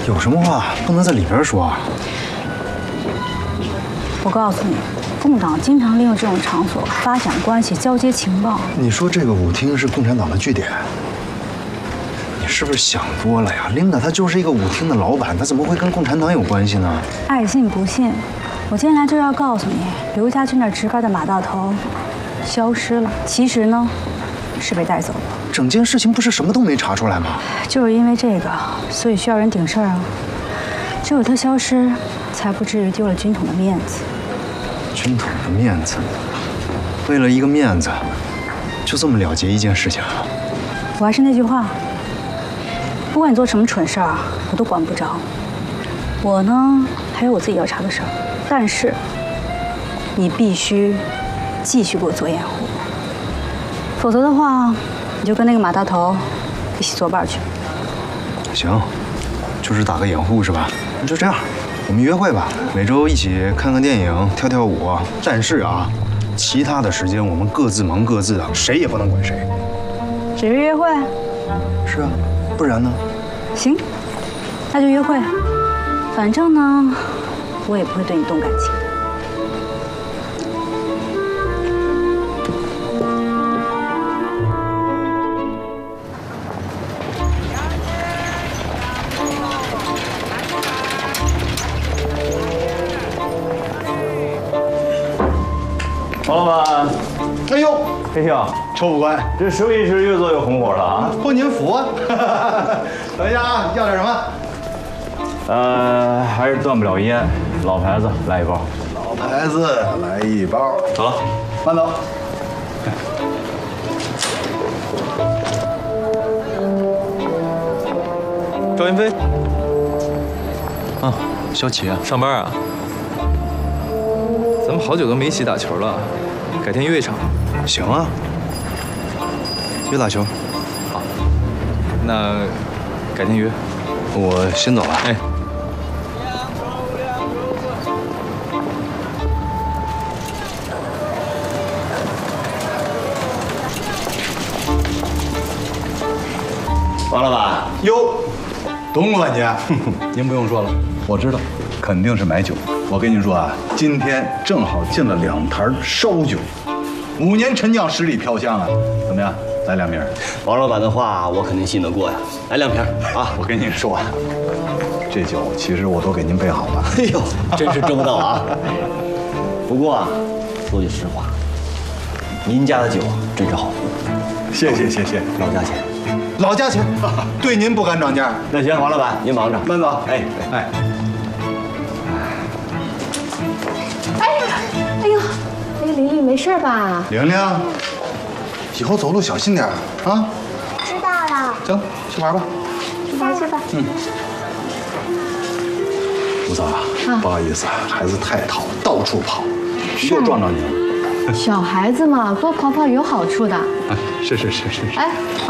有什么话不能在里边说啊？ 我告诉你，共党经常利用这种场所发展关系、交接情报。 你说这个舞厅是共产党的据点，你是不是想多了呀？琳达她就是一个舞厅的老板，她怎么会跟共产党有关系呢？ 爱信不信，我今天来就是要告诉你，刘家军那值班的马大头消失了。其实呢，是被带走了。 整件事情不是什么都没查出来吗？ 就是因为这个，所以需要人顶事儿啊。只有他消失，才不至于丢了军统的面子。 军统的面子，为了一个面子，就这么了结一件事情啊？ 我还是那句话，不管你做什么蠢事儿，我都管不着。我呢，还有我自己要查的事儿，但是你必须继续给我做掩护，否则的话，你就跟那个马大头一起作伴去。 行，就是打个掩护是吧？那就这样，我们约会吧，每周一起看看电影、跳跳舞。但是啊，其他的时间我们各自忙各自的，谁也不能管谁。 只是约会？ 是啊，不然呢？ 行，那就约会。反正呢，我也不会对你动感情。 王老板， 哎呦， 嘿呀， 臭副官， 这生意是越做越红火了啊！ 托您福啊！等一下啊，要点什么？ 还是断不了烟，老牌子来一包。 老牌子来一包。 走了， 慢走。 赵云飞， 啊，小启啊， 上班啊？咱们好久都没一起打球了，改天约一场。 行啊，约打球。 好，那改天约。 我先走了。 哎。 王老板， 哟，董管家，您不用说了，我知道，肯定是买酒。我跟您说啊，今天正好进了2坛烧酒，5年陈酿10里飘香啊，怎么样？来2瓶。 王老板的话，我肯定信得过呀。来2瓶啊！ 我跟您说啊，这酒其实我都给您备好了。 哎呦，真是周到啊！不过啊，说句实话，您家的酒真是好喝。 谢谢谢谢， 老价钱。 老价钱，对您不敢涨价。 那行，王老板您忙着， 慢走。 哎。 哎呦，玲玲没事吧？ 玲玲，以后走路小心点啊！ 知道了。 行，去玩吧。 去吧去吧。 吴嫂啊，不好意思，孩子太淘，到处跑，又撞着你了。 小孩子嘛，多跑跑有好处的。 是。 哎。